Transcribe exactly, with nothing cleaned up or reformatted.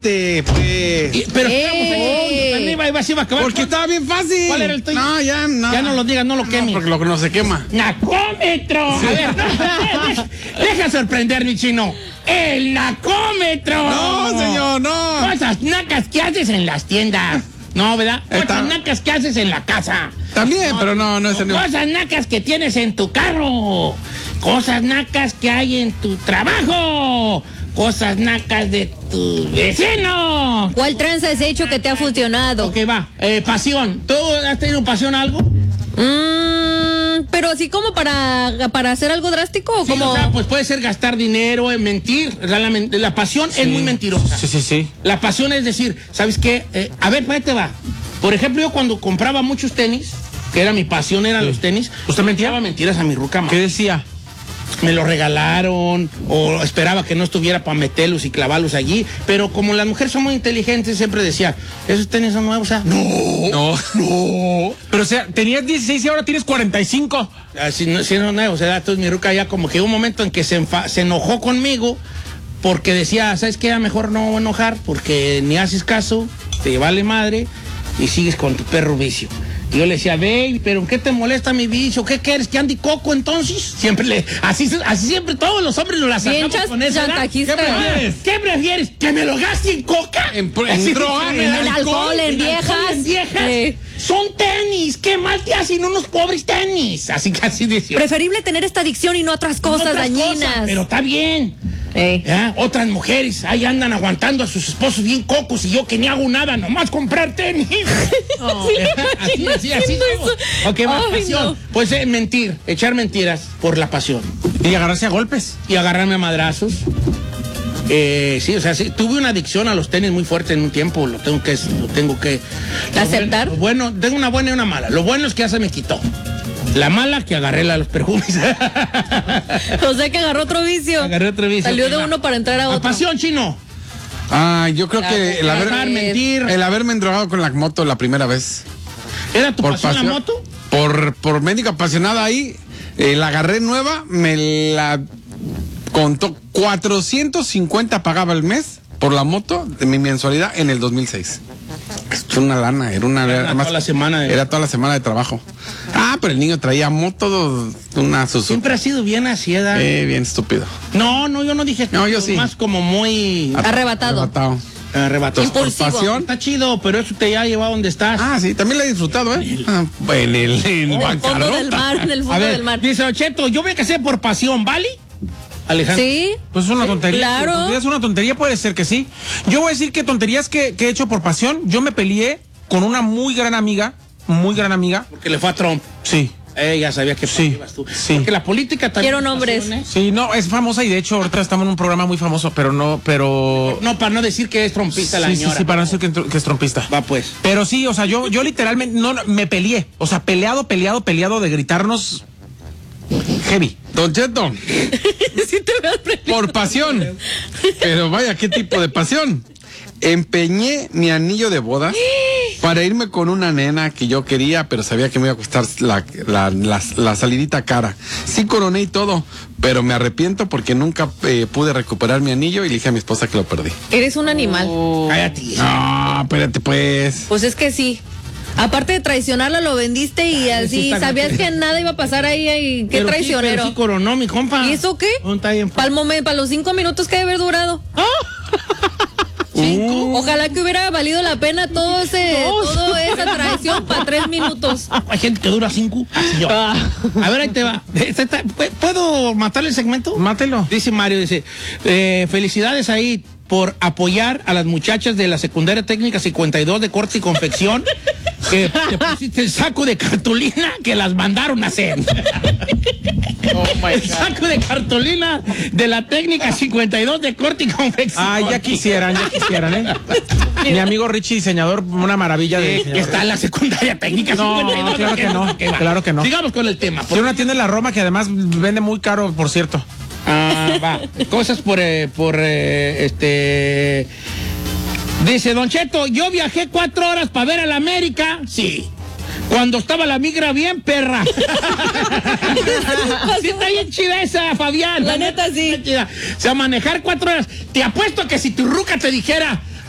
Espérate, pues. Y, pero eh. iba, iba, iba a acabar. Porque estaba bien fácil. ¿Cuál era el tuyo? No, ya no. Ya no lo digas, no lo quemes. No, porque lo que no se quema. ¡Nacómetro! Sí. A ver, no, deja, deja sorprender, mi chino. ¡El nacómetro! No, señor, no. Cosas nacas que haces en las tiendas. No, ¿verdad? Cosas Está... nacas que haces en la casa. También, no, pero no, no es el no, Cosas nacas que tienes en tu carro. Cosas nacas que hay en tu trabajo. Cosas nacas de tu vecino. ¿Cuál tranza has hecho que te ha funcionado? Ok, va. Eh, pasión. ¿Tú has tenido pasión a algo? Mm, pero así como para, para hacer algo drástico o sí, como... o sea, pues puede ser gastar dinero, en mentir. La, la, la pasión sí. es muy mentirosa. Sí, sí, sí. La pasión es decir, ¿sabes qué? Eh, a ver, ahí te va. Por ejemplo, yo cuando compraba muchos tenis, que era mi pasión, eran sí. los tenis, ¿usted mentía? Mentiras a mi ruca, ¿qué decía? Me lo regalaron, o esperaba que no estuviera para meterlos y clavarlos allí, pero como las mujeres son muy inteligentes, siempre decía, esos tenis son nuevos, o sea, no, no, no. Pero o sea, tenías dieciséis y ahora tienes cuarenta y cinco. Si no, si no nuevos, o sea, entonces mi ruca ya como que hubo un momento en que se, enfa se enojó conmigo, porque decía, ¿sabes qué? Mejor no enojar, porque ni haces caso, te vale madre, y sigues con tu perro vicio. Y yo le decía, baby, ¿pero en qué te molesta mi vicio? ¿Qué quieres? ¿Que ande coco entonces? Siempre le, así, así siempre todos los hombres lo la sacamos con eso. ¿Qué prefieres? ¿Qué prefieres? ¿Que me lo gaste en coca? En, en droga, en, en, en alcohol, en, en viejas. Alcohol, en viejas. Sí. Son tenis. ¿Qué mal te hacen unos pobres tenis? Así que así decía. Preferible tener esta adicción y no otras cosas no otras dañinas. Cosas, pero está bien. Eh. ¿Ya? Otras mujeres ahí andan aguantando a sus esposos bien cocos y yo que ni hago nada, nomás comprar tenis. Oh. Sí, así, así, así. Ok, va, pasión. No. Pues eh, mentir, echar mentiras por la pasión. Y agarrarse a golpes. Y agarrarme a madrazos. Eh, sí, o sea, sí, tuve una adicción a los tenis muy fuerte en un tiempo, lo tengo que, lo tengo que aceptar. Lo bueno, bueno, tengo una buena y una mala. Lo bueno es que ya se me quitó. La mala que agarré la de los perfumes. O sea que agarró otro vicio. Agarré otro vicio. Salió de uno para entrar a otro. Pasión, chino. Ah, yo creo la que el haber, mentir. el haberme endrogado con la moto la primera vez. ¿Era tu por pasión, pasión la moto? Por, por médica apasionada ahí, eh, la agarré nueva, me la contó cuatrocientos cincuenta pagaba el mes por la moto de mi mensualidad en el dos mil seis. Es una lana, era una... Era además, toda la semana. De... Era toda la semana de trabajo. Ah, pero el niño traía moto, una Suzuki. Siempre ha sido bien así, ¿verdad? Eh, bien estúpido. No, no, yo no dije... No, yo sí. Más como muy... Arrebatado. Arrebatado. Arrebatado. Impulsivo. Por pasión. Está chido, pero eso te ya lleva a donde estás. Ah, sí, también lo he disfrutado, ¿eh? El... Ah, en el, en el fondo del mar, en el fondo a ver, del mar. Dice Ocheto, yo me casé por pasión, ¿vale? Alejandro. Sí. Pues es una tontería. Claro. Tontería es una tontería, puede ser que sí. Yo voy a decir que tonterías que, que he hecho por pasión. Yo me peleé con una muy gran amiga, muy gran amiga. Porque le fue a Trump. Sí. Eh, ya sabía que sí, ibas tú. Sí. Porque la política también. Quiero nombres. Pasión, ¿eh? Sí, no, es famosa y de hecho ahorita estamos en un programa muy famoso, pero no, pero... No, para no decir que es trompista sí, la señora. Sí, sí, para no decir que, que es trompista. Va pues. Pero sí, o sea, yo, yo literalmente no, me peleé. O sea, peleado, peleado, peleado de gritarnos heavy. Don Cheto. Sí te veas por pasión. Pero vaya, ¿qué tipo de pasión? Empeñé mi anillo de boda para irme con una nena que yo quería, pero sabía que me iba a costar la, la, la, la salidita cara. Sí coroné y todo, pero me arrepiento porque nunca eh, pude recuperar mi anillo y le dije a mi esposa que lo perdí. Eres un animal. Oh. Cállate. No, espérate pues. Pues es que sí. Aparte de traicionarla, lo vendiste y así, sí, sabías que nada iba a pasar ahí, ahí. Qué pero traicionero. Sí, pero sí coronó, mi compa. ¿Y eso qué? Para el momento, para los cinco minutos que debe haber durado. ¿Ah? Uh. Ojalá que hubiera valido la pena todo ese, toda esa traición para tres minutos. Hay gente que dura cinco. Así yo. Ah. A ver, ahí te va. ¿Puedo matarle el segmento? Mátelo. Dice Mario, dice, eh, felicidades ahí por apoyar a las muchachas de la secundaria técnica cincuenta y dos de corte y confección que te pusiste el saco de cartulina que las mandaron a hacer. Oh my el God. Saco de cartulina de la técnica cincuenta y dos de corte y confección. Ay, ya quisieran, ya quisieran, ¿eh? Mi amigo Richie, diseñador, una maravilla de que está en la secundaria técnica. No, no claro que no, que claro que no. Sigamos con el tema. Tiene una tienda en la Roma que además vende muy caro, por cierto. Ah, va. Cosas por, eh, por eh, este... Dice Don Cheto, yo viajé cuatro horas para ver a la América. Sí. Cuando estaba la migra bien, perra. Sí, está bien chida esa, Fabián. La neta, sí. O sea, manejar cuatro horas. Te apuesto que si tu ruca te dijera,